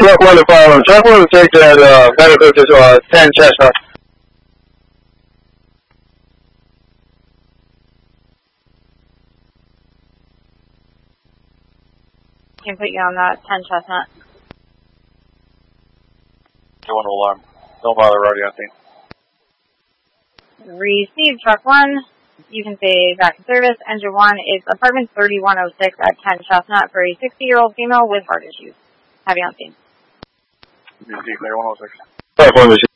Truck 1 to follow. Truck 1 to take that medical to 10 Chestnut. Can put you on that 10 Chestnut. Going to alarm. Don't bother, already on scene. Receive Truck 1. You can say back in service. Engine 1 is apartment 3106 at 10 Chestnut for a 60-year-old female with heart issues. Have you on scene. Clear 106. Truck 1